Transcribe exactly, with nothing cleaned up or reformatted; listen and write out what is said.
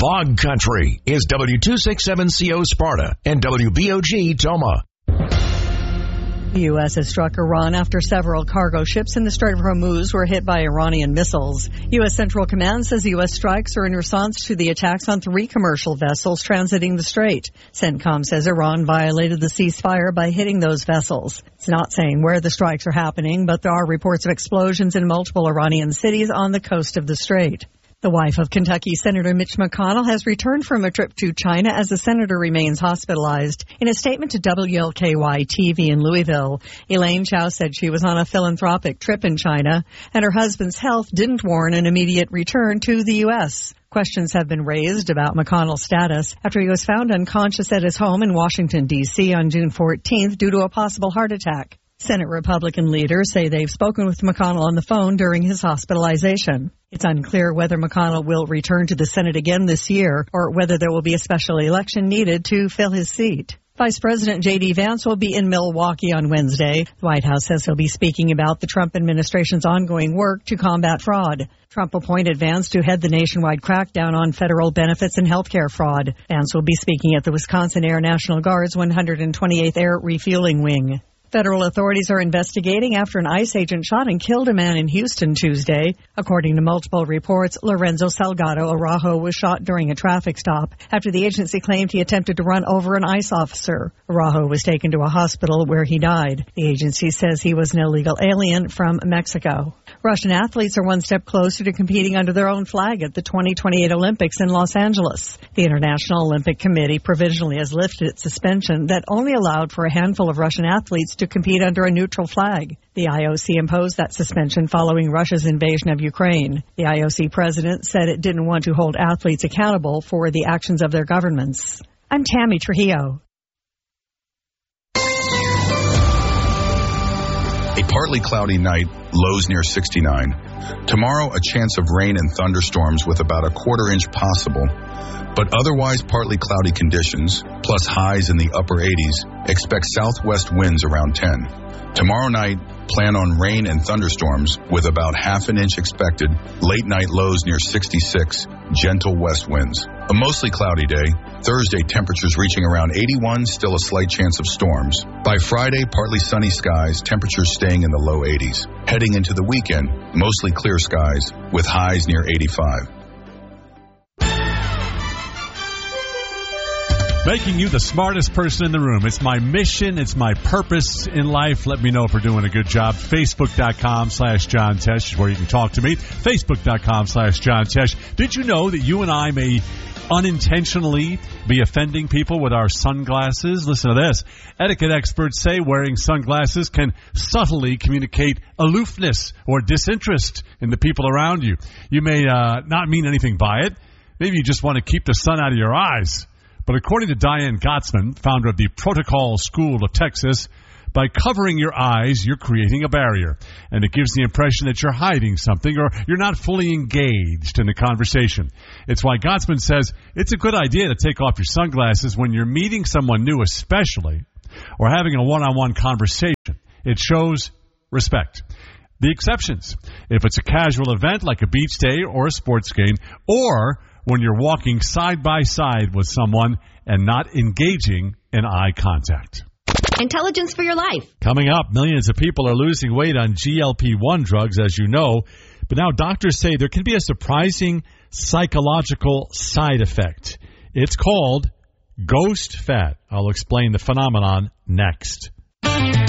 Fog Country is W two sixty-seven C O Sparta and W B O G Toma. The U S has struck Iran after several cargo ships in the Strait of Hormuz were hit by Iranian missiles. U S Central Command says the U S strikes are in response to the attacks on three commercial vessels transiting the strait. CENTCOM says Iran violated the ceasefire by hitting those vessels. It's not saying where the strikes are happening, but there are reports of explosions in multiple Iranian cities on the coast of the strait. The wife of Kentucky Senator Mitch McConnell has returned from a trip to China as the senator remains hospitalized. In a statement to W L K Y T V in Louisville, Elaine Chao said she was on a philanthropic trip in China and her husband's health didn't warrant an immediate return to the U S. Questions have been raised about McConnell's status after he was found unconscious at his home in Washington, D C on June fourteenth due to a possible heart attack. Senate Republican leaders say they've spoken with McConnell on the phone during his hospitalization. It's unclear whether McConnell will return to the Senate again this year or whether there will be a special election needed to fill his seat. Vice President J D Vance will be in Milwaukee on Wednesday. The White House says he'll be speaking about the Trump administration's ongoing work to combat fraud. Trump appointed Vance to head the nationwide crackdown on federal benefits and health care fraud. Vance will be speaking at the Wisconsin Air National Guard's one hundred twenty-eighth Air Refueling Wing. Federal authorities are investigating after an ICE agent shot and killed a man in Houston Tuesday. According to multiple reports, Lorenzo Salgado Araujo was shot during a traffic stop after the agency claimed he attempted to run over an ICE officer. Araujo was taken to a hospital where he died. The agency says he was an illegal alien from Mexico. Russian athletes are one step closer to competing under their own flag at the twenty twenty-eight Olympics in Los Angeles. The International Olympic Committee provisionally has lifted its suspension that only allowed for a handful of Russian athletes to compete under a neutral flag. The I O C imposed that suspension following Russia's invasion of Ukraine. The I O C president said it didn't want to hold athletes accountable for the actions of their governments. I'm Tammy Trujillo. A partly cloudy night, lows near sixty-nine. Tomorrow, a chance of rain and thunderstorms with about a quarter inch possible. But otherwise partly cloudy conditions, plus highs in the upper eighties. Expect southwest winds around ten. Tomorrow night, plan on rain and thunderstorms with about half an inch expected. Late night lows near sixty-six. Gentle west winds. A mostly cloudy day. Thursday, temperatures reaching around eighty-one, still a slight chance of storms. By Friday, partly sunny skies, temperatures staying in the low eighties. Heading into the weekend, mostly clear skies with highs near eighty-five. Making you the smartest person in the room. It's my mission. It's my purpose in life. Let me know if we're doing a good job. Facebook.com slash John Tesh is where you can talk to me. Facebook.com slash John Tesh. Did you know that you and I may unintentionally be offending people with our sunglasses? Listen to this. Etiquette experts say wearing sunglasses can subtly communicate aloofness or disinterest in the people around you. You may uh, not mean anything by it. Maybe you just want to keep the sun out of your eyes. But according to Diane Gottsman, founder of the Protocol School of Texas, by covering your eyes, you're creating a barrier. And it gives the impression that you're hiding something or you're not fully engaged in the conversation. It's why Gottsman says it's a good idea to take off your sunglasses when you're meeting someone new especially, or having a one-on-one conversation. It shows respect. The exceptions, if it's a casual event like a beach day or a sports game, or when you're walking side by side with someone and not engaging in eye contact. Intelligence for your life. Coming up, millions of people are losing weight on G L P one drugs, as you know. But now doctors say there can be a surprising psychological side effect. It's called ghost fat. I'll explain the phenomenon next.